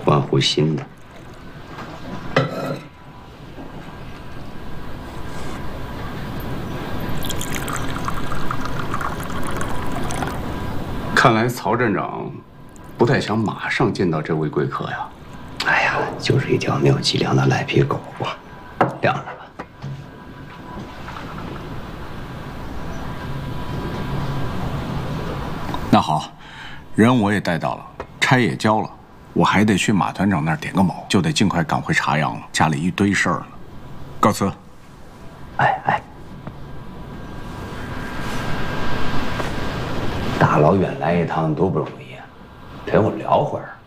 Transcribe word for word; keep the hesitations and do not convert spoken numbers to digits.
关乎新的。看来曹站长不太想马上见到这位贵客呀。哎呀，就是一条没有脊梁的赖皮狗啊，晾着吧。 那好，人我也带到了，差也交了，我还得去马团长那儿点个卯，就得尽快赶回茶阳了，家里一堆事儿呢。告辞。 哎哎，大老远来一趟多不容易啊，陪我聊会儿。